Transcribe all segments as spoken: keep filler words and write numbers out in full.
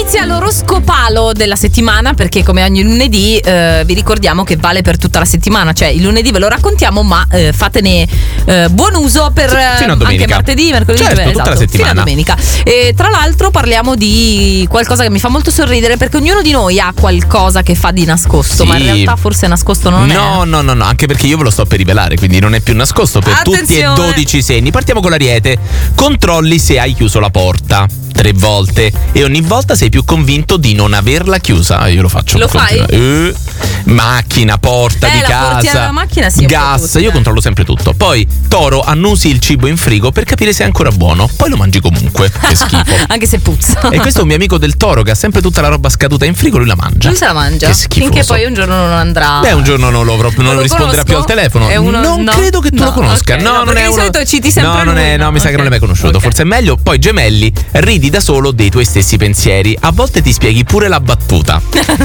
Inizia l'oroscopalo della settimana, perché come ogni lunedì eh, vi ricordiamo che vale per tutta la settimana. Cioè il lunedì ve lo raccontiamo, ma eh, fatene eh, buon uso per eh, fino a domenica. Anche martedì, mercoledì, certo, esatto, tutta la settimana. fino a domenica. E tra l'altro parliamo di qualcosa che mi fa molto sorridere, perché ognuno di noi ha qualcosa che fa di nascosto, sì. ma in realtà forse nascosto non no, è. No, no, no, no, anche perché io ve lo sto per rivelare, quindi non è più nascosto per Attenzione. tutti e dodici i segni. Partiamo con l'Ariete. Controlli se hai chiuso la porta tre volte e ogni volta sei più convinto di non averla chiusa. Io lo faccio. Lo fai? Eh, macchina, porta Eh, di la portiera casa, della macchina sì, un po' gas, tutti, io eh. controllo sempre tutto. Poi Toro, annusi il cibo in frigo per capire se è ancora buono, poi lo mangi comunque. Che schifo. Anche se puzza. E questo è un mio amico del Toro che ha sempre tutta la roba scaduta in frigo, lui la mangia. Lui se la mangia. Che schifoso. Finché poi un giorno non andrà. Beh, un giorno non lo, non Non lo lo risponderà conosco? più al telefono. È uno- non no. credo che tu No, lo conosca. ok, no, no, non perché è di uno. solito citi sempre no, non lui, è, no, no, mi sa ok. che non l'hai mai conosciuto. Ok. Forse è meglio. Poi Gemelli, ridi da solo dei tuoi stessi pensieri. A volte ti spieghi pure la battuta.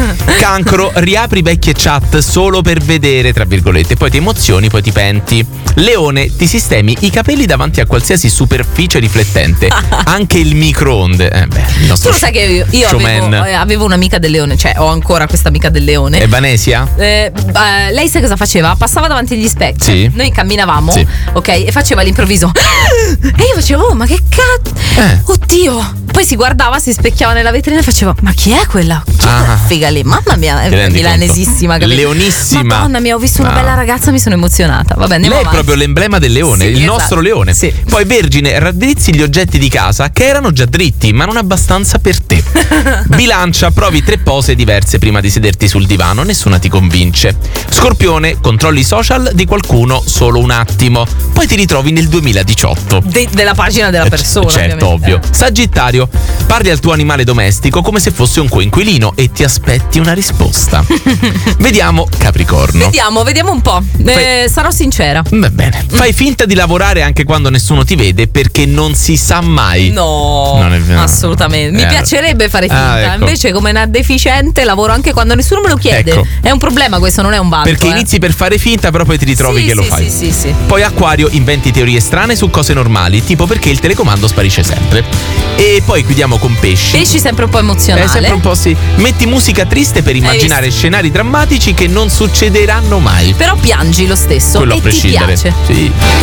Cancro, riapri vecchie chat solo per vedere, tra virgolette, poi ti emozioni, poi ti penti. Leone, ti sistemi i capelli davanti a qualsiasi superficie riflettente, anche il microonde. Eh beh, il Tu nostro lo sai che io, io avevo, showman. eh, avevo un'amica del leone, cioè ho ancora questa amica del leone. È Vanesia? Eh, eh, lei sai cosa faceva? Passava davanti agli specchi. Sì. Noi camminavamo, Sì. ok, e faceva all'improvviso. E io facevo, oh, ma che cazzo? Eh. Oddio. Poi si guardava, si specchiava nella vetrina e faceva, ma chi è quella? Chi è Ah. quella figa lì? Mamma mia, Ti è rendi milanesissima, conto? capito? Leonissima. Madonna mia, ho visto una No. bella ragazza, mi sono emozionata. Vabbè, andiamo Lei è avanti. proprio l'emblema del leone, Sì, il esatto. nostro leone. Sì. Poi Vergine, raddrizzi gli oggetti di casa che erano già dritti, ma non abbastanza per te. Bilancia, provi tre pose diverse prima di sederti sul divano, nessuna ti convince. Scorpione, controlli i social di qualcuno solo un attimo, poi ti ritrovi nel duemiladiciotto. De- della pagina della Eh, persona. certo, ovviamente. ovvio. Sagittario, parli al tuo animale domestico come se fosse un coinquilino e ti aspetti una risposta. Vediamo Capricorno. Vediamo, vediamo un po'. Eh, sarò sincera. Va bene. Fai finta di lavorare anche quando nessuno ti vede perché non si sa mai. No, Non è vero. assolutamente. Mi Eh. piacerebbe fare finta. Ah, ecco. Invece, come una deficiente, lavoro anche quando nessuno me lo chiede. Ecco. È un problema questo, non è un vanto. Perché eh. inizi per fare finta, però poi ti ritrovi Sì, che lo sì, fai. Sì, sì, sì. Poi Acquario, inventi teorie strane su cose normali, tipo perché il telecomando sparisce sempre. E poi chiudiamo con Pesci. Pesci sempre un po' emozionale. È sempre un po' sì. Metti musica triste per immaginare visto? scenari drammatici che non succederanno mai. Però piangi lo stesso. Quello e a prescindere. ti piace. Sì.